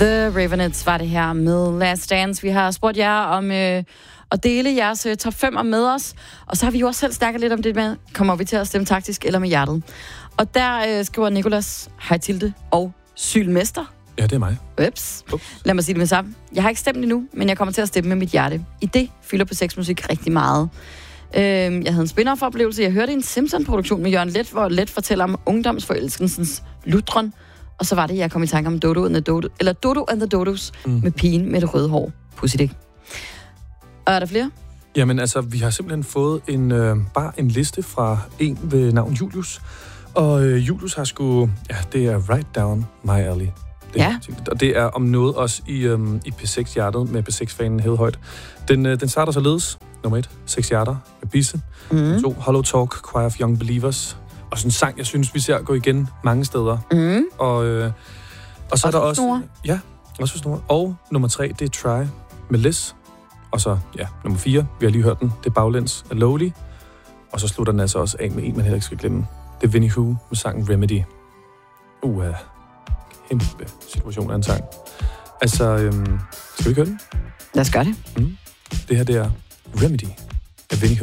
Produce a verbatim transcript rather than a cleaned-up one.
The Ravenettes var det her med Last Dance. Vi har spurgt jer om øh, at dele jeres øh, top fem med os. Og så har vi jo også selv snakket lidt om det med, kommer vi til at stemme taktisk eller med hjertet. Og der øh, skriver Nicolas, hej Tilde og Sylmester. Ja, det er mig. Ups. Ups. Lad mig sige det med sammen. Jeg har ikke stemt endnu, men jeg kommer til at stemme med mit hjerte. I det fylder P seks Musik rigtig meget. Øh, jeg havde en spin-off-oplevelse. Jeg hørte en Simpson-produktion med Jørgen Let, hvor Let fortæller om ungdomsforelskelsens lutron. Og så var det, jeg kom i tanke om Dodo and the Dodo, eller Dodo and the Dodos mm. med pigen med det røde hår. Pudsigt ikke. Og er der flere? Jamen altså, vi har simpelthen fået en, øh, bare en liste fra en ved navn Julius. Og øh, Julius har sgu, ja, det er right down my alley. Det, ja. Og det er om noget også i, øhm, i P seks-hjertet med P seks-fanen helt højt. Den, øh, den starter således. Nummer et, seks hjerter med Bisse. Mm. To, Hollow Talk, Choir of Young Believers. Og sådan en sang, jeg synes, vi ser gå igen mange steder. Mm. Og, øh, og så også er der også... Snore. Ja, også for Snore. Og nummer tre, det er Try med Liz. Og så, ja, nummer fire, vi har lige hørt den, det er Baglæns af Lowly. Og så slutter den altså også af med en, man heller ikke skal glemme. Det er Vinnie Who med sangen Remedy. Uh, kæmpe situation af en sang. Altså, øhm, skal vi gøre den? Lad os gøre det. Mm. Det her, det er Remedy af Vinnie Who.